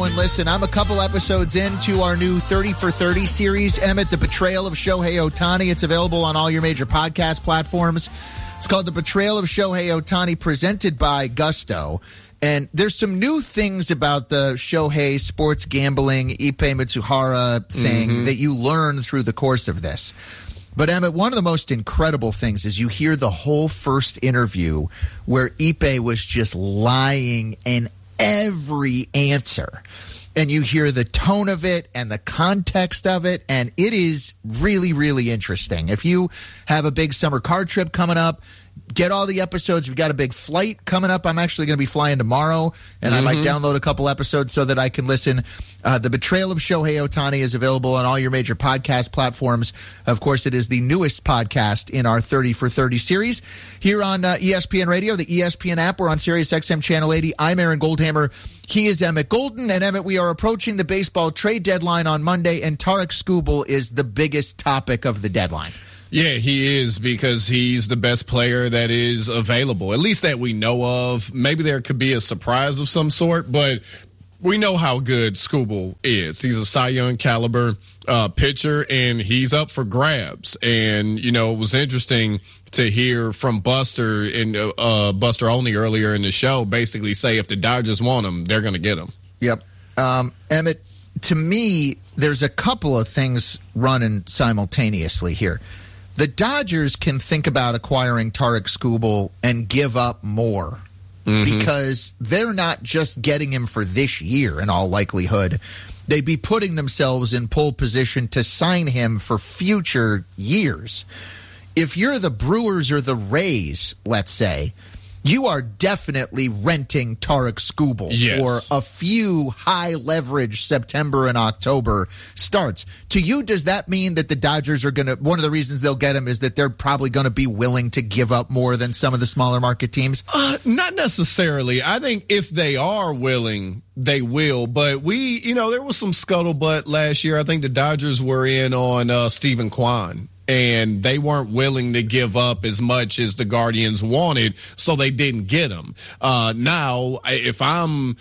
and listen. I'm a couple episodes into our new 30 for 30 series, Emmett, The Betrayal of Shohei Ohtani. It's available on all your major podcast platforms. It's called The Betrayal of Shohei Ohtani, presented by Gusto. And there's some new things about the Shohei sports gambling, Ippei Mitsuhara thing that you learn through the course of this. But, Emmett, one of the most incredible things is you hear the whole first interview where Ippei was just lying in every answer. And you hear the tone of it and the context of it, and it is really, really interesting. If you have a big summer car trip coming up, get all the episodes. We've got a big flight coming up. I'm actually going to be flying tomorrow, and I might download a couple episodes so that I can listen. The Betrayal of Shohei Ohtani is available on all your major podcast platforms. Of course, it is the newest podcast in our 30 for 30 series. Here on ESPN Radio, the ESPN app, we're on Sirius XM Channel 80. I'm Aaron Goldhammer. He is Emmett Golden. And, Emmett, we are approaching the baseball trade deadline on Monday, and Tarik Skubal is the biggest topic of the deadline. Yeah, he is, because he's the best player that is available, at least that we know of. Maybe there could be a surprise of some sort, but we know how good Skubal is. He's a Cy Young caliber pitcher, and he's up for grabs. And, you know, it was interesting to hear from Buster and Buster Olney earlier in the show basically say if the Dodgers want him, they're going to get him. Yep. Emmett, to me, there's a couple of things running simultaneously here. The Dodgers can think about acquiring Tarik Skubal and give up more because they're not just getting him for this year in all likelihood. They'd be putting themselves in pole position to sign him for future years. If you're the Brewers or the Rays, let's say, you are definitely renting Tarik Skubal for a few high-leverage September and October starts. To you, does that mean that the Dodgers are going to – one of the reasons they'll get him is that they're probably going to be willing to give up more than some of the smaller market teams? Not necessarily. I think if they are willing, they will. But there was some scuttlebutt last year. I think the Dodgers were in on Stephen Kwan. And they weren't willing to give up as much as the Guardians wanted, so they didn't get him. Now, if I'm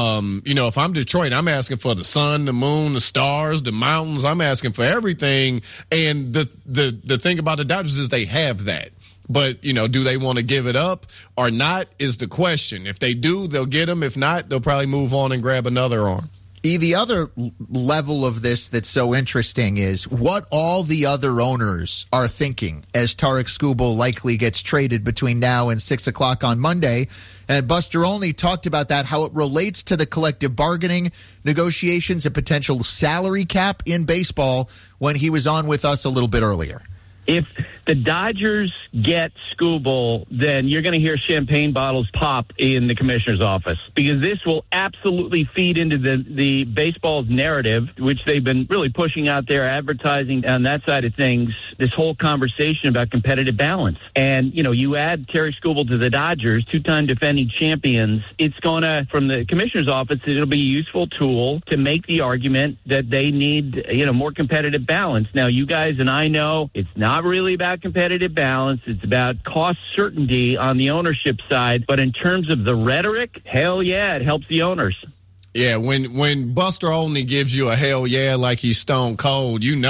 Detroit, I'm asking for the sun, the moon, the stars, the mountains. I'm asking for everything. And the thing about the Dodgers is they have that. But, do they want to give it up or not is the question. If they do, they'll get him. If not, they'll probably move on and grab another arm. The other level of this that's so interesting is what all the other owners are thinking as Tarik Skubal likely gets traded between now and 6 o'clock on Monday. And Buster Olney talked about that, how it relates to the collective bargaining negotiations, a potential salary cap in baseball, when he was on with us a little bit earlier. If the Dodgers get Skubal, then you're going to hear champagne bottles pop in the commissioner's office, because this will absolutely feed into the baseball's narrative, which they've been really pushing out there, advertising on that side of things, this whole conversation about competitive balance. And, you add Tarik Skubal to the Dodgers, two-time defending champions, it's going to, from the commissioner's office, it'll be a useful tool to make the argument that they need, more competitive balance. Now, you guys and I know it's not really about competitive balance. It's about cost certainty on the ownership side. But in terms of the rhetoric, hell yeah, it helps the owners. Yeah, when Buster Olney gives you a hell yeah like he's stone cold, he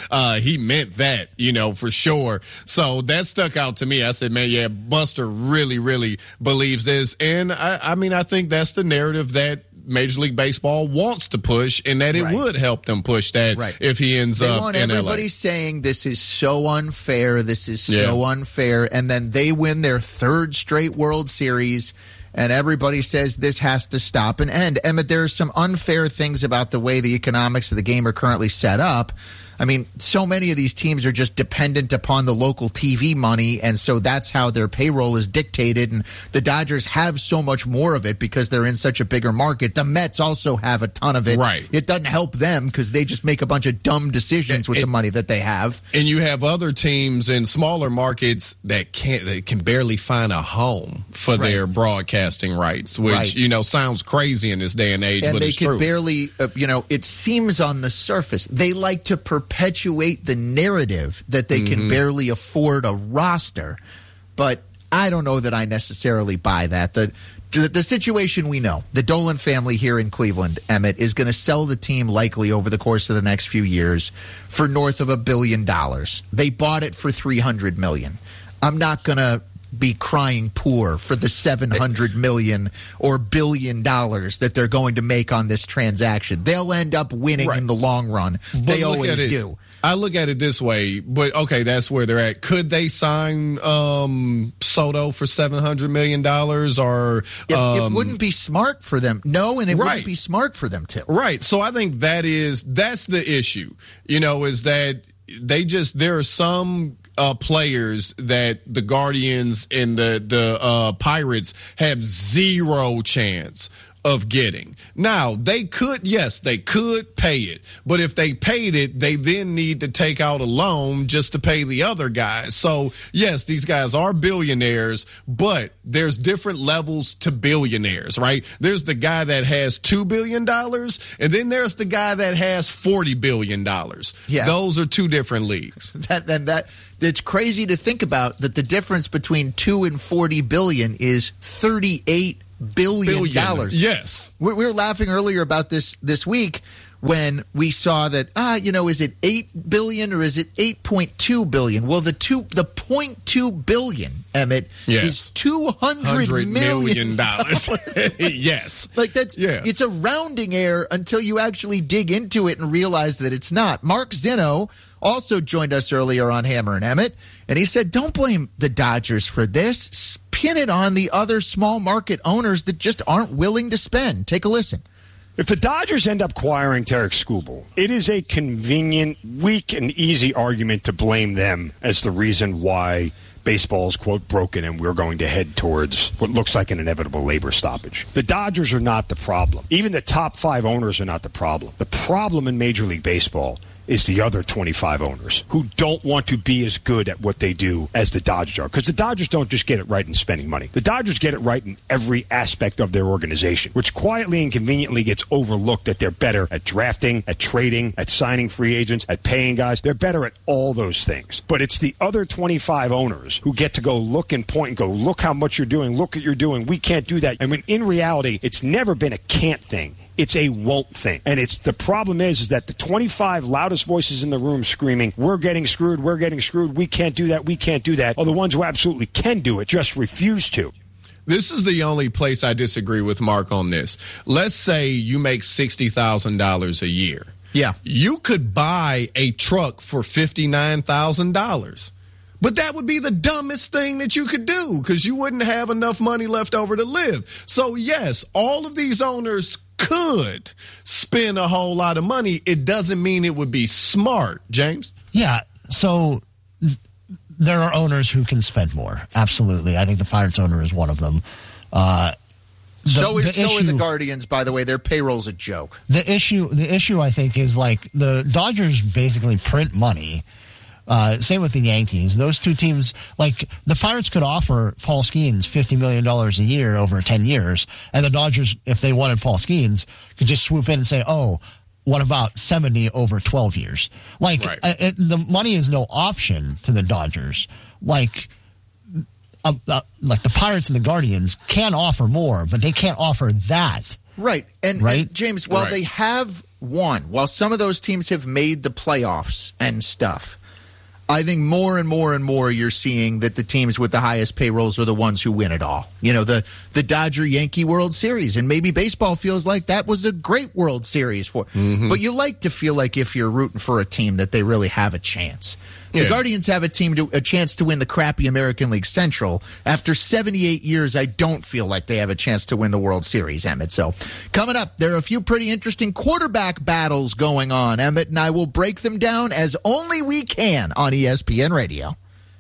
meant that, for sure. So that stuck out to me. I said, man, yeah, Buster really, really believes this. And I think that's the narrative that Major League Baseball wants to push, and that it would help them push that if he ends up in LA. Everybody's saying this is so unfair, unfair, and then they win their third straight World Series, and everybody says this has to stop and end. Emmett, there are some unfair things about the way the economics of the game are currently set up. I mean, so many of these teams are just dependent upon the local TV money, and so that's how their payroll is dictated, and the Dodgers have so much more of it because they're in such a bigger market. The Mets also have a ton of it. Right. It doesn't help them because they just make a bunch of dumb decisions with the money that they have. And you have other teams in smaller markets that can barely find a home for their broadcasting rights, which, sounds crazy in this day and age, but it's true. And they can barely, it seems on the surface, they like to perpetuate the narrative that they can barely afford a roster. But I don't know that I necessarily buy that. The The situation we know, the Dolan family here in Cleveland, Emmett, is going to sell the team likely over the course of the next few years for north of $1 billion. They bought it for $300 million. I'm not going to be crying poor for the $700 million or $1 billion that they're going to make on this transaction. They'll end up winning in the long run. They always do. I look at it this way, but okay, that's where they're at. Could they sign Soto for $700 million? Or it wouldn't be smart for them. No, and it wouldn't be smart for them to. Right. So I think that's the issue. Is that there are some players that the Guardians and the Pirates have zero chance of getting. Now, they could pay it, but if they paid it, they then need to take out a loan just to pay the other guys. So, yes, these guys are billionaires, but there's different levels to billionaires, right? There's the guy that has $2 billion, and then there's the guy that has $40 billion. Yes. Those are two different leagues. It's crazy to think about that the difference between 2 and 40 billion is $38 billion. Yes. We were laughing earlier about this week when we saw that, is it 8 billion or is it 8.2 billion? Well, the 0.2 billion, Emmett, is $200 million. Yes. It's a rounding error until you actually dig into it and realize that it's not. Mark Zinno also joined us earlier on Hammer and Emmett, and he said, don't blame the Dodgers for this. Pin it on the other small market owners that just aren't willing to spend. Take a listen. If the Dodgers end up acquiring Tarik Skubal, it is a convenient, weak, and easy argument to blame them as the reason why baseball is, quote, broken and we're going to head towards what looks like an inevitable labor stoppage. The Dodgers are not the problem. Even the top 5 owners are not the problem. The problem in Major League Baseball is the other 25 owners who don't want to be as good at what they do as the Dodgers are. Because the Dodgers don't just get it right in spending money. The Dodgers get it right in every aspect of their organization, which quietly and conveniently gets overlooked that they're better at drafting, at trading, at signing free agents, at paying guys. They're better at all those things. But it's the other 25 owners who get to go look and point and go, look how much you're doing, look what you're doing. We can't do that. I mean, in reality, it's never been a can't thing. It's a won't thing. And the problem is that the 25 loudest voices in the room screaming, we're getting screwed, we can't do that, are the ones who absolutely can do it, just refuse to. This is the only place I disagree with Mark on this. Let's say you make $60,000 a year. Yeah. You could buy a truck for $59,000. But that would be the dumbest thing that you could do because you wouldn't have enough money left over to live. So, yes, all of these owners could spend a whole lot of money. It doesn't mean it would be smart, James. Yeah, so there are owners who can spend more. Absolutely. I think the Pirates owner is one of them. So are the Guardians, by the way. Their payroll's a joke. The issue, I think, is like the Dodgers basically print money. Same with the Yankees. Those two teams, like the Pirates could offer Paul Skeens $50 million a year over 10 years, and the Dodgers, if they wanted Paul Skeens, could just swoop in and say, oh, what about 70 over 12 years? Like, the money is no option to the Dodgers. Like the Pirates and the Guardians can offer more, but they can't offer that. Right. And James, while they have won, while some of those teams have made the playoffs and stuff, I think more and more and more you're seeing that the teams with the highest payrolls are the ones who win it all. You know, the Dodger-Yankee World Series, and maybe baseball feels like that was a great World Series for. Mm-hmm. But you like to feel like if you're rooting for a team that they really have a chance. The Guardians have a chance to win the crappy American League Central. After 78 years, I don't feel like they have a chance to win the World Series, Emmett. So coming up, there are a few pretty interesting quarterback battles going on, Emmett, and I will break them down as only we can on ESPN Radio.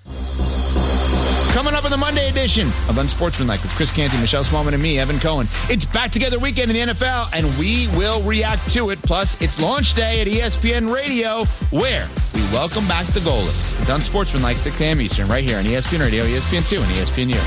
Coming up in the Monday edition of Unsportsmanlike with Chris Canty, Michelle Smallman, and me, Evan Cohen. It's back together weekend in the NFL, and we will react to it. Plus, it's launch day at ESPN Radio, where we welcome back the goalies. It's Unsportsmanlike, 6 a.m. Eastern, right here on ESPN Radio, ESPN2, and ESPNU.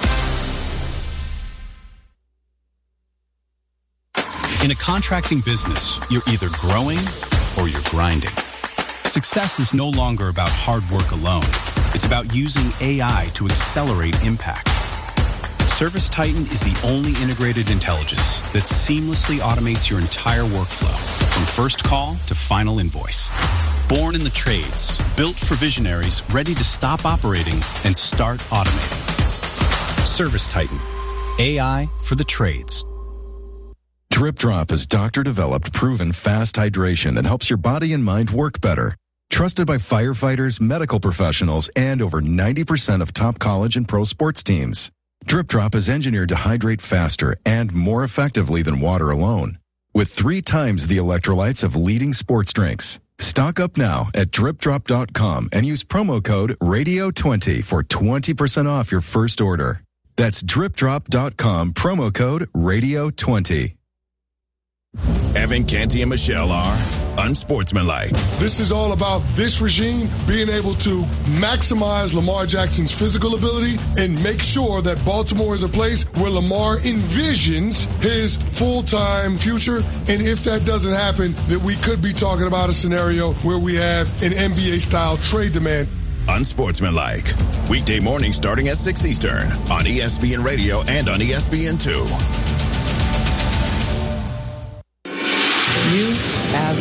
In a contracting business, you're either growing or you're grinding. Success is no longer about hard work alone. It's about using AI to accelerate impact. ServiceTitan is the only integrated intelligence that seamlessly automates your entire workflow, from first call to final invoice. Born in the trades, built for visionaries ready to stop operating and start automating. ServiceTitan, AI for the trades. Drip Drop is doctor-developed, proven fast hydration that helps your body and mind work better. Trusted by firefighters, medical professionals, and over 90% of top college and pro sports teams. Drip Drop is engineered to hydrate faster and more effectively than water alone, with 3 times the electrolytes of leading sports drinks. Stock up now at dripdrop.com and use promo code RADIO20 for 20% off your first order. That's dripdrop.com, promo code RADIO20. Evan, Canty, and Michelle are unsportsmanlike. This is all about this regime being able to maximize Lamar Jackson's physical ability and make sure that Baltimore is a place where Lamar envisions his full-time future. And if that doesn't happen, that we could be talking about a scenario where we have an NBA-style trade demand. Unsportsmanlike. Weekday mornings starting at 6 Eastern on ESPN Radio and on ESPN2. You have